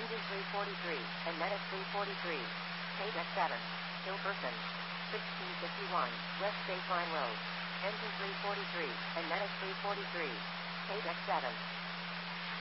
Engine 343, and Medic 343. Page X7. Hilperson. 1651, West Baseline Road. Engine 343, and Medic 343. Page X7.